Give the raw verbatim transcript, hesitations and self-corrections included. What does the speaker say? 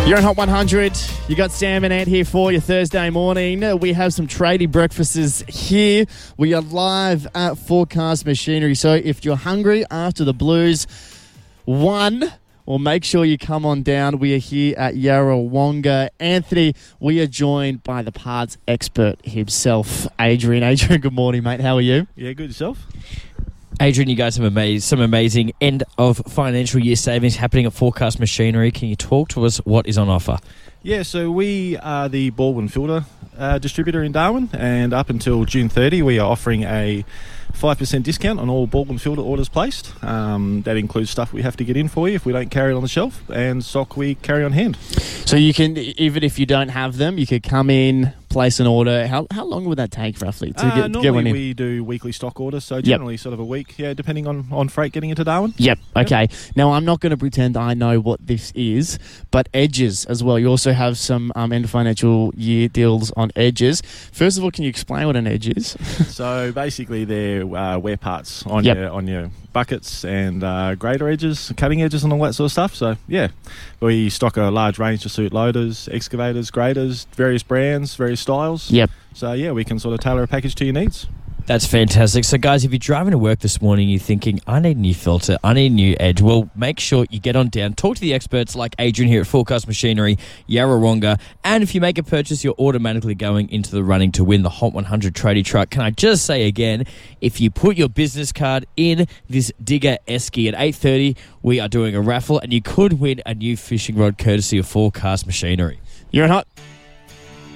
You're on Hot one hundred. You got Sam and Ant here for your Thursday morning. We have some tradie breakfasts here. We are live at Forecast Machinery. So if you're hungry after the Blues won, well, make sure you come on down. We are here at Yarrawonga. Anthony, we are joined by the parts expert himself, Adrian. Adrian, good morning, mate. How are you? Yeah, good. Yourself? Adrian, you guys have amazed, some amazing end of financial year savings happening at Forecast Machinery. Can you talk to us what is on offer? Yeah, so we are the Baldwin Filter uh, distributor in Darwin, and up until June thirtieth we are offering a five percent discount on all Baldwin Filter orders placed. Um, that includes stuff we have to get in for you if we don't carry it on the shelf, and stock we carry on hand. So you can, even if you don't have them, you could come in, place an order. How how long would that take roughly to uh, get, to get one in? Normally we do weekly stock orders, so generally yep. sort of a week, yeah, depending on, on freight getting into Darwin. Yep, okay. Yep. Now, I'm not going to pretend I know what this is, but edges as well. You also have some um, end of financial year deals on edges. First of all, can you explain what an edge is? So basically they're uh, wear parts on yep. your on your buckets and uh, grader edges, cutting edges and all that sort of stuff. So yeah, we stock a large range to suit loaders, excavators, graders, various brands, various styles. Yep. So yeah, we can sort of tailor a package to your needs. That's fantastic. So guys, if you're driving to work this morning, you're thinking, I need a new filter, I need a new edge, well, make sure you get on down, talk to the experts like Adrian here at Forecast Machinery, Yarrawonga, and if you make a purchase, you're automatically going into the running to win the Hot one hundred tradie truck. Can I just say again, if you put your business card in this Digger Esky at eight thirty, we are doing a raffle, and you could win a new fishing rod courtesy of Forecast Machinery. You're on Hot.